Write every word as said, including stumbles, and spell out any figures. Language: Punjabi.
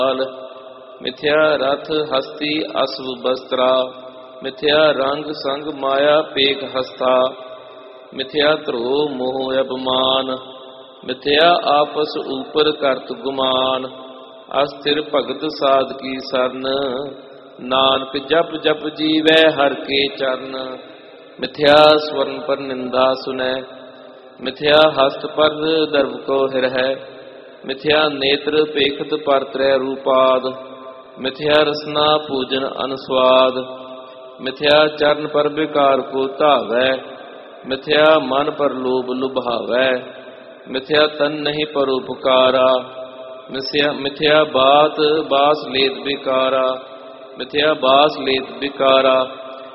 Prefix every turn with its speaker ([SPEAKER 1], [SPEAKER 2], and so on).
[SPEAKER 1] ਮਿਥਿਆ ਰਥ ਹਸਤੀ ਅਸਵ ਬਸਤਰਾ, ਮਿਥਿਆ ਰੰਗ ਸੰਗ ਮਾਇਆ ਪੇਖ ਹਸਤਾ, ਮਿਥਿਆ ਧਰੋ ਮੋਹ ਅਪਮਾਨ, ਮਿਥਿਆ ਆਪਸ ਉਪਰ ਕਰਤ ਗੁਮਾਨ, ਅਸਥਿਰ ਭਗਤ ਸਾਧ ਕੀ ਸਰਨ, ਨਾਨਕ ਜਪ ਜਪ ਜੀਵੈ ਹਰ ਕੇ ਚਰਨ। ਮਿਥਿਆ ਸਵਰਨ ਪਰ ਨਿੰਦਾ ਸੁਨੈ, ਮਿਥਿਆ ਹਸਤ ਪਰ ਦਰਵ ਕੋ ਹਿਰਹਿ, ਮਿਥਿਆ ਨੇਤਰ ਪੇਖਤ ਪਰ ਤ੍ਰੈ ਰੂਪਾਦ, ਮਿਥਿਆ ਰਸਨਾ ਪੂਜਨ ਅਨੁਸਵਾਦ, ਮਿਥਿਆ ਚਰਨ ਪਰ ਵਿਕਾਰ ਕੋ ਧਾਵੈ, ਮਿਥਿਆ ਮਨ ਪਰ ਲੋਭ ਲੁਭਾਵੈ, ਮਿਥਿਆ ਤਨ ਨਹੀਂ ਪਰ ਉਪਕਾਰਾ, ਮਿਥਿਆ ਮਿਥਿਆ ਬਾਤ ਬਾਸ ਲੇਤ ਵਿਕਾਰਾ, ਮਿਥਿਆ ਬਾਸ ਲੇਤ ਵਿਕਾਰਾ,